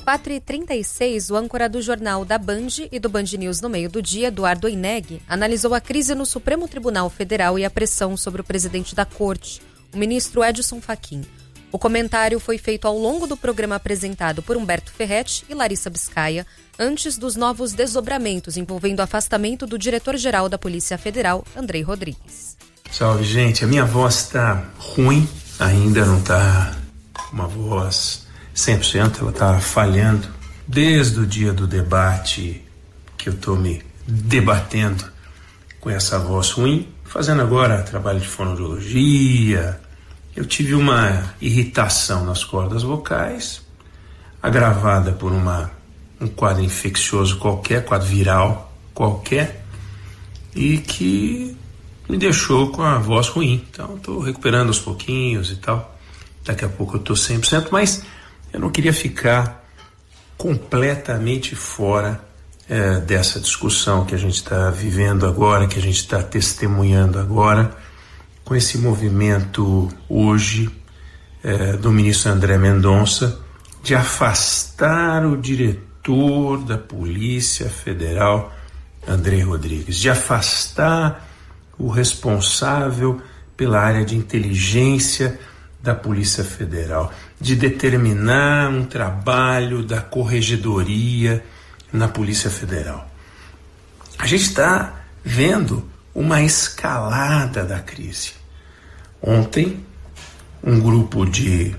4h36, o âncora do jornal da Band e do Band News no meio do dia, Eduardo Oineg, analisou a crise no Supremo Tribunal Federal e a pressão sobre o presidente da Corte, o ministro Edson Fachin. O comentário foi feito ao longo do programa apresentado por Humberto Ferretti e Larissa Biscaia, antes dos novos desdobramentos envolvendo o afastamento do diretor-geral da Polícia Federal, Andrei Rodrigues. Salve, gente. A minha voz está ruim, ainda não está uma voz 100%, ela está falhando. Desde o dia do debate que eu estou me debatendo com essa voz ruim, fazendo agora trabalho de fonoaudiologia, eu tive uma irritação nas cordas vocais, agravada por um quadro infeccioso qualquer, quadro viral qualquer, e que me deixou com a voz ruim. Então estou recuperando aos pouquinhos e tal. Daqui a pouco eu estou 100%, mas eu não queria ficar completamente fora dessa discussão que a gente está vivendo agora, que a gente está testemunhando agora, com esse movimento hoje do ministro André Mendonça de afastar o diretor da Polícia Federal, Andrei Rodrigues, de afastar o responsável pela área de inteligência da Polícia Federal, de determinar um trabalho da corregedoria na Polícia Federal. A gente está vendo uma escalada da crise. Ontem, um grupo de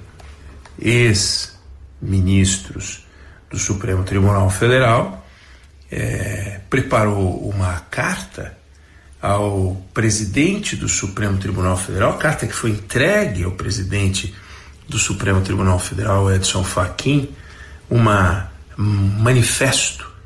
ex-ministros do Supremo Tribunal Federal preparou uma carta ao presidente do Supremo Tribunal Federal, carta que foi entregue ao presidente do Supremo Tribunal Federal, Edson Fachin, um manifesto,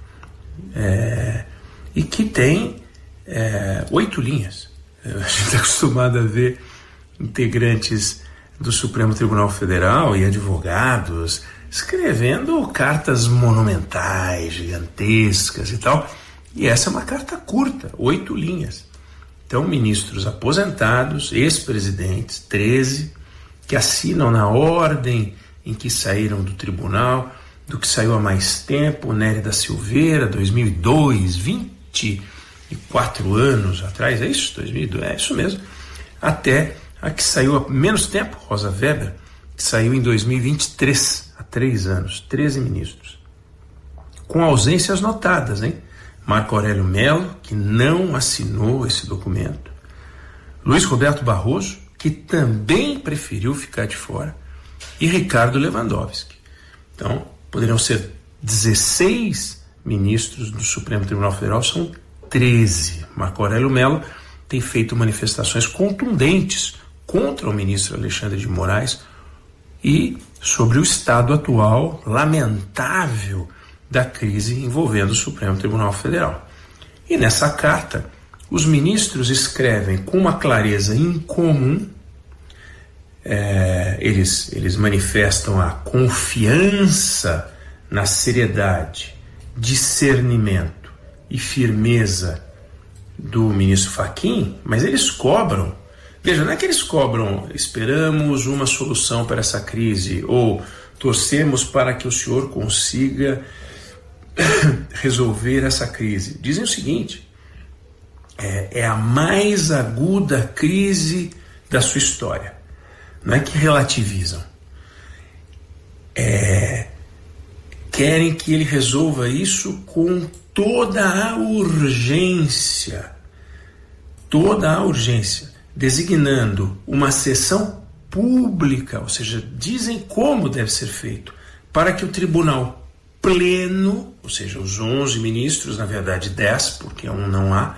e que tem 8 linhas. A gente está acostumado a ver integrantes do Supremo Tribunal Federal e advogados escrevendo cartas monumentais, gigantescas e tal. E essa é uma carta curta, 8 linhas. Então, ministros aposentados, ex-presidentes, 13, que assinam na ordem em que saíram do tribunal, do que saiu há mais tempo, Nery da Silveira, 2002, 24 anos atrás, é isso? 2002, é isso mesmo. Até a que saiu há menos tempo, Rosa Weber, que saiu em 2023, há 3 anos, 13 ministros. Com ausências notadas, hein? Marco Aurélio Mello, que não assinou esse documento. Luiz Roberto Barroso, que também preferiu ficar de fora. E Ricardo Lewandowski. Então, poderiam ser 16 ministros do Supremo Tribunal Federal, são 13. Marco Aurélio Mello tem feito manifestações contundentes contra o ministro Alexandre de Moraes e sobre o estado atual, lamentável, da crise envolvendo o Supremo Tribunal Federal. E nessa carta, os ministros escrevem com uma clareza incomum, eles manifestam a confiança na seriedade, discernimento e firmeza do ministro Fachin, mas eles cobram. Veja, não é que eles cobram, esperamos uma solução para essa crise, ou torcemos para que o senhor consiga resolver essa crise. Dizem o seguinte: é a mais aguda crise da sua história. Não é que relativizam. Querem que ele resolva isso com toda a urgência, designando uma sessão pública, ou seja, dizem como deve ser feito, para que o tribunal pleno, ou seja, os 11 ministros, na verdade 10, porque um não há,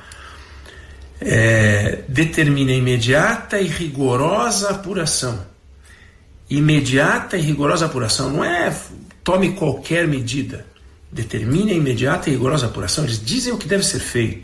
determine a imediata e rigorosa apuração. Imediata e rigorosa apuração não é tome qualquer medida. Determine a imediata e rigorosa apuração. Eles dizem o que deve ser feito.